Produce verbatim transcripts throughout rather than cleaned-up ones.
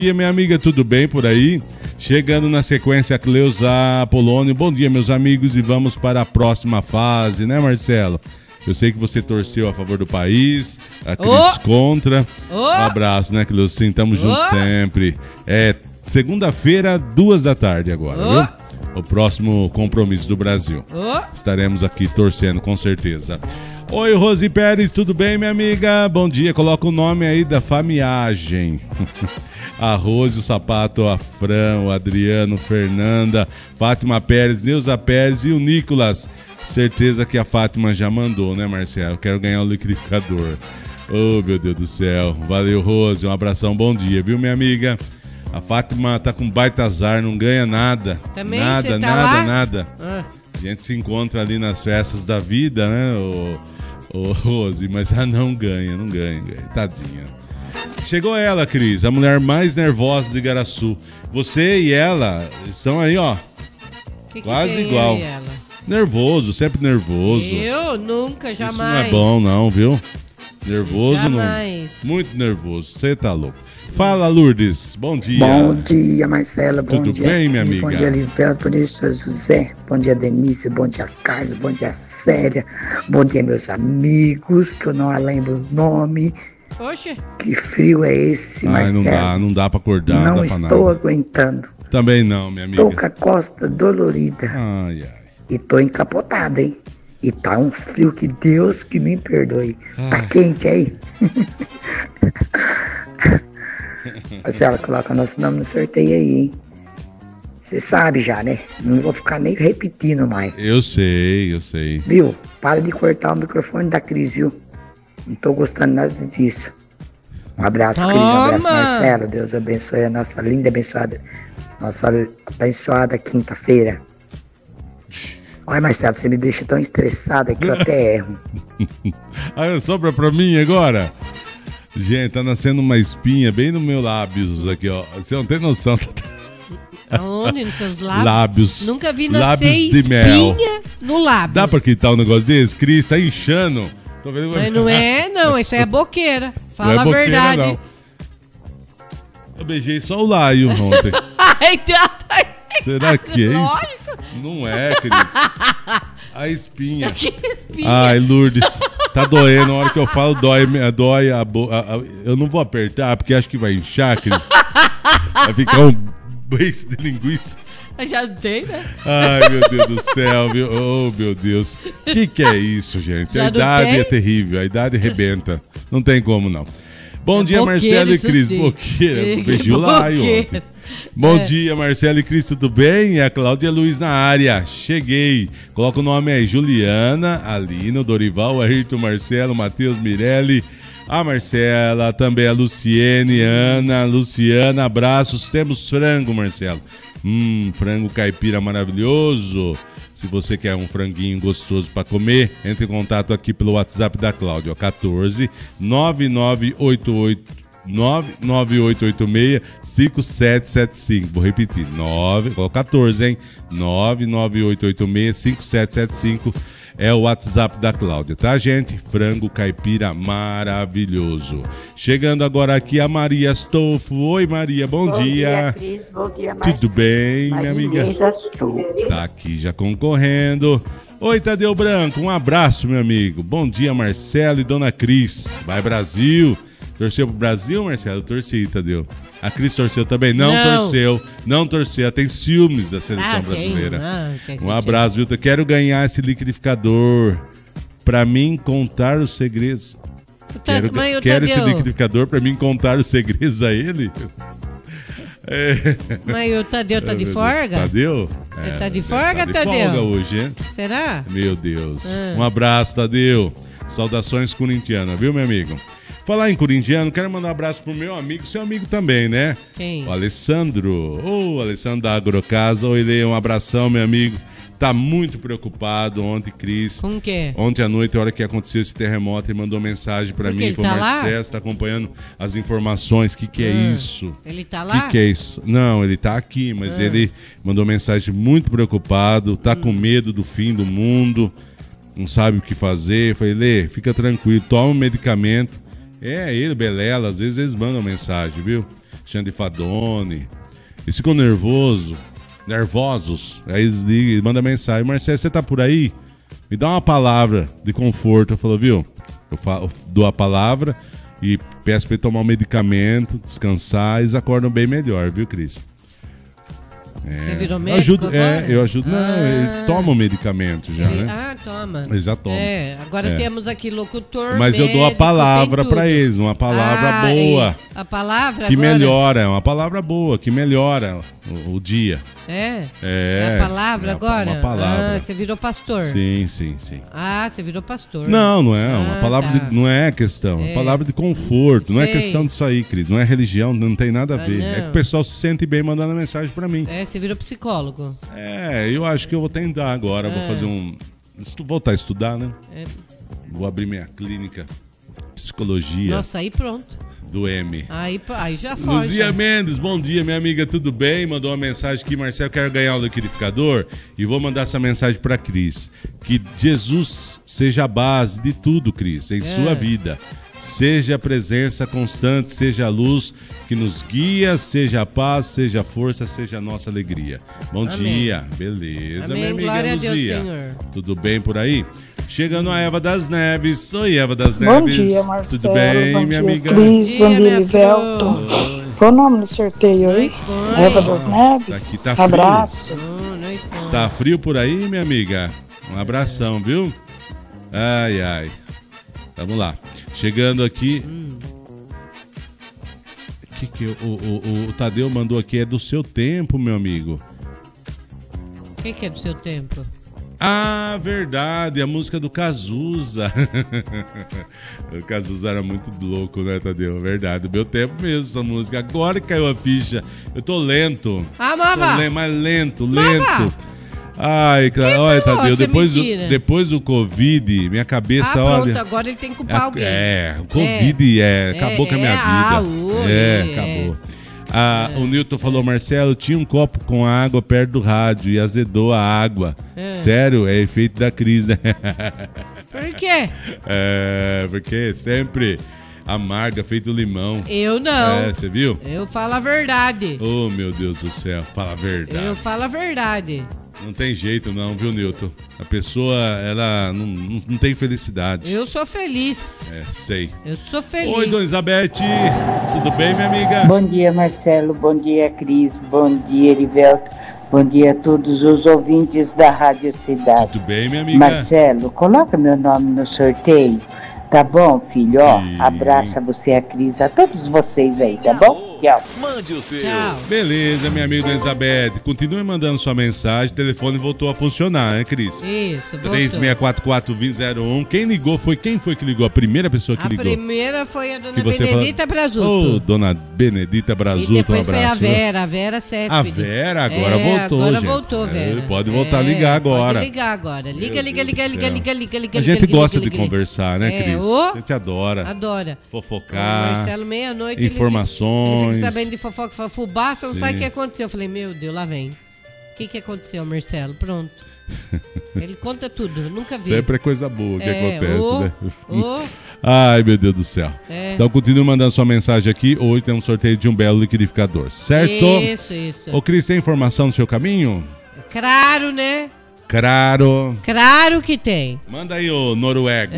dia, minha amiga, tudo bem por aí? Chegando na sequência, Cleusa Apolônio. Bom dia, meus amigos, e vamos para a próxima fase, né, Marcelo? Eu sei que você torceu a favor do país, a Cris oh. contra. Oh. Um abraço, né, Cleusa? Sim, tamo junto oh. sempre. É segunda-feira, duas da tarde agora, oh. viu? O próximo compromisso do Brasil. Oh. Estaremos aqui torcendo, com certeza. Oi, Rose Pérez, tudo bem, minha amiga? Bom dia, coloca o nome aí da famiagem. A Rose, o Sapato, a Fran, o Adriano, Fernanda, Fátima Pérez, Neuza Pérez e o Nicolas. Certeza que a Fátima já mandou, né, Marcelo? Quero ganhar o liquidificador. Oh, meu Deus do céu. Valeu, Rose, um abração, bom dia, viu, minha amiga? A Fátima tá com baita azar, não ganha nada. Também nada, tá nada, lá? nada. Ah. A gente se encontra ali nas festas da vida, né, ô, ô, Rose, mas ela não ganha, não ganha, ganha. Tadinha. Chegou ela, Cris, a mulher mais nervosa de Igaraçu. Você e ela estão aí, ó, que que quase tem igual. aí, ela? Nervoso, sempre nervoso. Eu nunca, jamais. Isso não é bom, não, viu? Nervoso jamais. não. Muito nervoso, você tá louco. Fala, Lourdes, bom dia. Bom dia, Marcela, bom Tudo dia. bem, minha amiga? Bom dia, Livelto, bom dia, senhor José, bom dia, Denise, bom dia, Carlos, bom dia, Célia, bom dia, meus amigos, que eu não lembro o nome. Oxe. Que frio é esse, Ai, Marcelo? não dá, não dá pra acordar, não não dá estou pra nada. aguentando. Também não, minha amiga. Tô com a costa dolorida. Ai, ai. E tô encapotada, hein? E tá um frio que Deus que me perdoe. Ai. Tá quente aí? Marcelo, coloca nosso nome no sorteio aí, hein? Você sabe já, né? Não vou ficar nem repetindo mais. Eu sei, eu sei. Viu? Para de cortar o microfone da Cris, viu? Não tô gostando nada disso. Um abraço, Cris. Um abraço, Marcelo. Deus abençoe a nossa linda, abençoada, nossa abençoada quinta-feira. Olha, Marcelo, você me deixa tão estressada que eu até erro. Ah, sobra pra mim agora? Gente, tá nascendo uma espinha bem no meu lábios aqui, ó. Você não tem noção. Aonde? Nos seus lábios? Lábios. Nunca vi nascer lábios de espinha mel. no lábio. Dá pra quitar um negócio desse? Cris, tá inchando. Tô vendo... Mas não é, não. Isso aí é boqueira. Fala não é a boqueira, verdade. Não. Eu beijei só o laio ontem. Será que é isso? Lógico. Não é, Cris. A espinha. Que espinha? Ai, Lourdes, tá doendo. Na hora que eu falo, dói, dói a boca. Eu não vou apertar, porque acho que vai inchar, Cris. Vai ficar um beijo de linguiça. Já tem, né? Ai, meu Deus do céu, viu? Oh, meu Deus. O que, que é isso, gente? Já a idade tem? é terrível, a idade rebenta. Não tem como, não. Bom É dia, Marcelo e Cris. sim. Boqueira, beijou lá ontem. Bom É. dia, Marcelo e Cris, tudo bem? É a Cláudia Luiz na área. Cheguei. Coloca o nome aí, Juliana, Alina, Dorival, Ayrton, Marcelo, Matheus, Mirelli, a Marcela, também a Luciene, Ana, Luciana, abraços. Temos frango, Marcelo. Hum, frango caipira maravilhoso. Se você quer um franguinho gostoso para comer, entre em contato aqui pelo WhatsApp da Cláudia, quatorze nove nove oito oito nove nove oito oito seis cinco sete sete cinco. Vou repetir, nove, quatorze, hein? nove nove oito oito seis cinco sete sete cinco é o WhatsApp da Cláudia, tá, gente? Frango caipira maravilhoso. Chegando agora aqui a Maria Astolfo. Oi, Maria, bom, bom dia. Bom dia, Cris. Bom dia, Marcelo. Tudo bem, minha amiga? Tá aqui já concorrendo. Oi, Tadeu Branco, um abraço, meu amigo. Bom dia, Marcelo e Dona Cris. Vai, Brasil. Torceu pro Brasil, Marcelo? Torci, Tadeu. A Cris torceu também? Não, não. torceu. Não torceu. Ela tem ciúmes da seleção ah, brasileira. Não, que que um abraço, viu? Eu quero ganhar esse liquidificador pra mim contar os segredos. Tá, quero mãe, quero Tadeu. esse liquidificador pra mim contar os segredos a ele. É. Mas o Tadeu tá de folga? Tadeu? Ele É, tá de folga, tá de Tadeu? folga hoje, hein? Será? Meu Deus. Ah. Um abraço, Tadeu. Saudações corintianas, viu, meu amigo? Falar em corintiano, quero mandar um abraço pro meu amigo, seu amigo também, né? Quem? O Alessandro. Ô, oh, Alessandro da Agrocasa. Oi, Lê, um abração, meu amigo. Tá muito preocupado ontem, Cris. Com o quê? Ontem à noite, a hora que aconteceu esse terremoto, ele mandou mensagem pra mim. Ele Falou, tá Marcelo, lá? você tá acompanhando as informações. O que que é Ah, isso? Ele tá O lá? que que é isso? Não, ele tá aqui, mas Ah. ele mandou mensagem muito preocupado, tá com medo do fim do mundo, não sabe o que fazer. Eu falei, Lê, fica tranquilo, toma um medicamento. É ele, Belela, às vezes eles mandam mensagem, viu? Xandifadone. Eles ficam nervoso, nervosos. Aí eles ligam e mandam mensagem. Marcelo, você tá por aí? Me dá uma palavra de conforto. Eu falo, viu? Eu, falo, eu dou a palavra e peço pra ele tomar um medicamento, descansar. Eles acordam bem melhor, viu, Cris? É. Você virou Eu médico ajudo, agora? É, eu ajudo. Ah. Não, eles tomam medicamento já, Ele- né? Ah, toma. Eles já tomam. É, agora É. temos aqui locutor, Mas eu dou a médico, palavra tem pra tudo. eles, uma palavra Ah, boa. e A palavra Que agora? melhora, uma palavra boa, que melhora o, o dia. É? É. É a palavra é agora? Uma palavra. Ah, você virou pastor. Sim, sim, sim. Ah, você virou pastor. Não, não é. Uma Ah, palavra tá. de- não é questão. É É. palavra de conforto. Não é Sei. questão disso aí, Cris. Não é religião, não tem nada a Ah, ver. não. É que o pessoal se sente bem mandando mensagem pra mim. É, você virou psicólogo. É, eu acho que eu vou tentar agora. Vou Ah. fazer um. estu- Voltar a estudar, né? É. Vou abrir minha clínica psicologia Nossa, aí pronto. do M. Aí, aí já foi. Luzia já. Mendes, bom dia, minha amiga, tudo bem? Mandou uma mensagem aqui, Marcelo, quero ganhar um liquidificador e vou mandar essa mensagem para Cris. Que Jesus seja a base de tudo, Cris, em É. sua vida. Seja a presença constante, seja a luz que nos guia, seja a paz, seja a força, seja a nossa alegria. Bom Amém. dia, beleza, Amém, minha amiga glória a Deus, Luzia. Senhor. Tudo bem por aí? Chegando a Eva das Neves. Oi, Eva das Bom Neves. dia, Marcelo. Tudo bem, bom minha dia, amiga? Cris. Bom Bom dia, dia, minha Livelton. flor. Qual o nome do sorteio aí? Nós põe. Eva das Neves. Aqui tá frio. Abraço. Hum, nós põe. Tá frio por aí, minha amiga? Um abração, viu? Ai, ai. Vamos lá. Chegando aqui. Que que o, o, o, o Tadeu mandou aqui é do seu tempo, meu amigo. O que, que é do seu tempo? Ah, verdade, a música do Cazuza. O Cazuza era muito louco, né, Tadeu? Verdade, do meu tempo mesmo essa música. Agora que caiu a ficha. Eu tô lento. Ah, Tô Mava! le- mais lento, Mava! lento. Ai, cara, olha, falou Tadeu, essa depois do, mentira? depois do Covid, minha cabeça, Ah, pronto, olha. agora ele tem que culpar alguém. É, o Covid é, acabou É, com a minha é, vida. ah, ui, é, é. acabou. Ah, O Newton falou, Marcelo, tinha um copo com água perto do rádio e azedou a água. É. Sério, é efeito da crise, né? Por quê? É, porque sempre amarga, feito limão. Eu não. É, você viu? Eu falo a verdade. Oh, meu Deus do céu, fala a verdade. Eu falo a verdade. Não tem jeito não, viu, Newton? A pessoa, ela não, não, não tem felicidade. Eu sou feliz. É, sei. Eu sou feliz. Oi, Dona Elizabeth. Tudo bem, minha amiga? Bom dia, Marcelo. Bom dia, Cris. Bom dia, Erivelto. Bom dia a todos os ouvintes da Rádio Cidade. Tudo bem, minha amiga? Marcelo, coloca meu nome no sorteio. Tá bom, filho? Ó, Sim. abraça você, a Cris, a todos vocês aí, tá bom? Tchau. Mande o seu. Tchau. Beleza, minha amiga Dona Elizabeth. Continue mandando sua mensagem. O telefone voltou a funcionar, né, Cris? Isso, voltou. três seis quatro quatro, dois zero zero um. Quem ligou foi quem foi que ligou? A primeira pessoa que A ligou. primeira foi a dona Que você Benedita Ô, Brazuto. Dona Benedita E Brazuto, depois um foi a abraço. Vera, a Vera Sete. A Vera agora É, voltou, agora gente. voltou, Vera. É, pode voltar a É, ligar agora. Pode ligar agora. Liga, Meu liga, Deus liga, do liga, céu. liga, liga, liga. A gente liga, gosta liga, de liga, conversar, né, É, Cris? ô. A gente adora Adora. fofocar. O Marcelo, meia-noite, ele fica- informações. Ele fica sabendo de fofoca, fala, fubaça, não Sim. sabe o que aconteceu. Eu falei, meu Deus, lá vem. O que, que aconteceu, Marcelo? Pronto. Ele conta tudo, eu nunca vi. Sempre é coisa boa que É, acontece, ô, né? ô. Ai, meu Deus do céu. É. Então continue mandando sua mensagem aqui. Hoje tem um sorteio de um belo liquidificador, certo? Isso, isso. Ô, Cris, tem informação no seu caminho? Claro, né? Claro. Claro que tem. Manda aí, ô Noruega.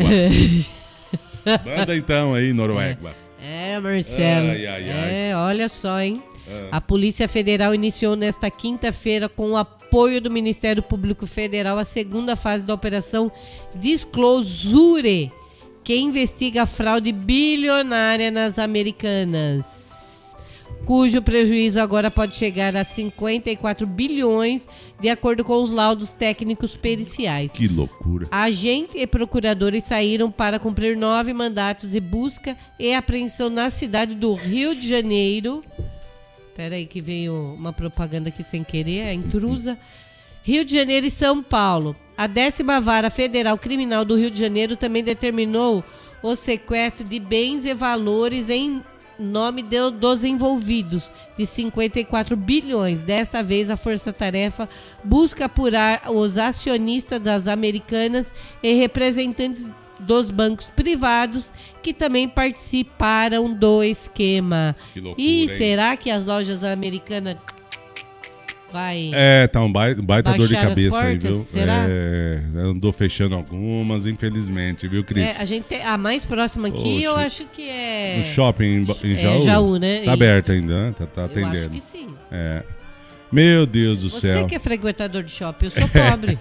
Manda então aí, Noruega. É, Marcelo. Ai, ai, ai. É, olha só, hein? A Polícia Federal iniciou nesta quinta-feira, com o apoio do Ministério Público Federal, a segunda fase da Operação Disclosure, que investiga a fraude bilionária nas Americanas, cujo prejuízo agora pode chegar a cinquenta e quatro bilhões, de acordo com os laudos técnicos periciais. Que loucura. Agente e procuradores saíram para cumprir nove mandatos de busca e apreensão na cidade do Rio de Janeiro. Espera aí que veio uma propaganda aqui sem querer, é intrusa. Rio de Janeiro e São Paulo. A décima Vara Federal Criminal do Rio de Janeiro também determinou o sequestro de bens e valores em nome de, dos envolvidos, de cinquenta e quatro bilhões. Desta vez, a Força-Tarefa busca apurar os acionistas das Americanas e representantes dos bancos privados que também participaram do esquema. Que loucura, e hein? será que as lojas Americanas vai... É, tá um baita, baita dor de baixar as cabeça aí, portas? viu? Será? É, andou fechando algumas, infelizmente, viu, Cris? É, a gente tem, a mais próxima aqui, Oxe. eu acho que é... No shopping em, Ba- em É, Jaú? Jaú, né? Tá Isso. aberto ainda, né? Tá, tá Eu atendendo. acho que sim. É. Meu Deus do Você céu. que é frequentador de shopping, eu sou pobre.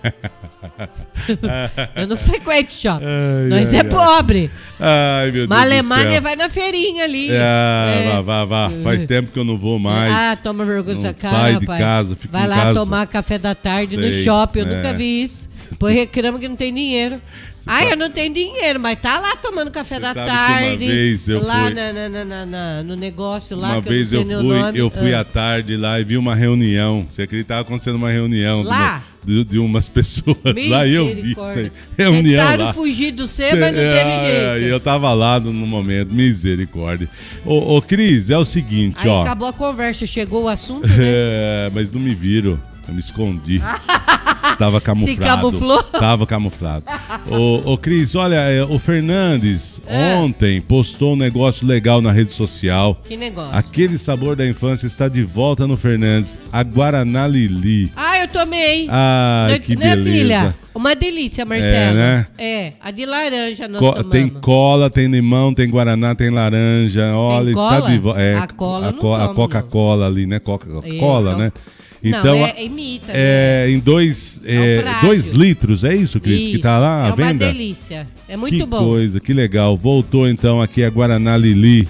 Eu não frequento shopping. Ai, Nós ai, é ai. pobre. Ai, meu Deus Mas a do Alemanha céu. vai na feirinha ali. Ah, É. vá, vá, vá. Faz tempo que eu não vou mais. Ah, toma vergonha Não da cara, sai de rapaz. casa, fica Vai em lá casa. tomar café da tarde no Sei, shopping, eu é. nunca vi isso. Depois reclama que não tem dinheiro. Ah, sabe- eu não tenho dinheiro, mas tá lá tomando café Você da sabe que uma tarde. vez eu lá fui- na, na, na, na- na- no negócio lá, Uma que vez eu eu não sei nem o fui, nome. eu fui Ah. à tarde lá e vi uma reunião. Você acredita que tava acontecendo uma reunião de Lá? uma- de, de umas pessoas lá e eu vi isso aí. Misericórdia. Reunião Tentaram lá. fugir do C, Cê- mas não teve Ah, jeito. e eu tava lá no, no momento, misericórdia. Ô, ô, Cris, é o seguinte, Aí ó. acabou a conversa, chegou o assunto, né? É, mas não me viram. Eu me escondi. Estava camuflado. Se camuflou? Tava camuflado. Ô, ô Cris, olha, é, o Fernandes É. ontem postou um negócio legal na rede social. Que negócio. Aquele sabor da infância está de volta no Fernandes. A Guaraná Lili. Ah, eu tomei. Ai, Né, que né, beleza. filha? Uma delícia, Marcelo. É, né? É, a de laranja nós Co- tomamos. tem cola, tem limão, tem guaraná, tem laranja. Olha, está cola? de volta. É, A cola a, não co- a tomo, Coca-Cola ali, né? Coca-Cola, Eu né? não- Então, não, é, imita. é, em dois, É um é, prático. dois litros, é isso, Cris? Que tá lá à é uma venda? delícia. É muito que bom. coisa, que legal. Voltou então aqui a Guaraná Lili.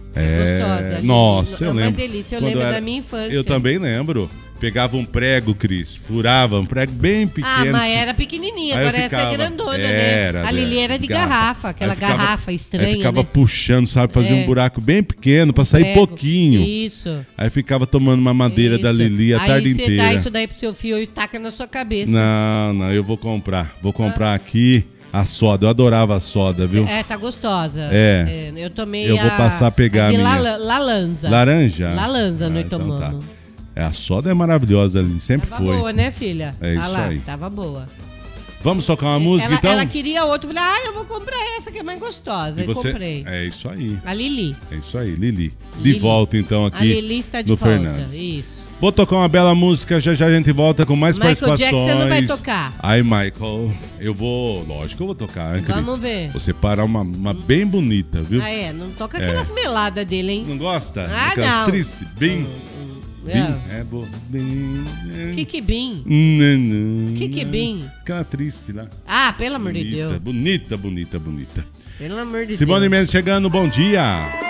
É gostosa. Lili. Nossa, É eu uma lembro. delícia, eu Quando lembro era- da minha infância. Eu também lembro. Pegava um prego, Cris, furava um prego bem pequeno. Ah, mas era pequenininha, Aí eu agora essa é ficava- grandona, era, né? A Lili era de garrafa, aquela Aí ficava- garrafa estranha, Aí ficava né? puxando, sabe? Fazia É. um buraco bem pequeno pra sair Prego. pouquinho. Isso. Aí ficava tomando uma madeira da isso. Lili a Aí tarde você inteira. dá isso daí pro seu filho e taca na sua cabeça. Não, não, eu vou comprar. Vou comprar aqui a soda. Eu adorava a soda, viu? É, tá gostosa. É. eu tomei Eu vou a- passar a pegar a de a minha. lala- Lalanza. Laranja? Lalanza Ah, nós então tomamos. tá. É, a soda é maravilhosa ali, sempre Tava foi. boa, né, filha? É isso Ah lá, aí. Tava boa. Vamos tocar uma música, ela, então? ela queria outra. Eu falei, ah, eu vou comprar essa que é mais gostosa. E E você... comprei. É isso aí. A Lili. É isso aí, Lili. De Lili. volta, então, A aqui Lili está de no volta. Fernandes. Isso. Vou tocar uma bela música, já já a gente volta com mais Michael participações. Jackson não vai tocar. Ai, Michael, eu vou... Lógico que eu vou tocar, hein, Cris? Vamos ver. Você parar uma, uma bem bonita, viu? Ah, é? Não toca aquelas meladas dele, hein? Não gosta? Ah, Aquelas não. tristes? Bem... É. Bem... É boa. Bem... Que que bim? Nanã. Que que bim? Aquela triste lá. Ah, pelo amor de Bonita, Deus. bonita, bonita, bonita. Pelo amor de Simone Deus. Mendes chegando, bom dia.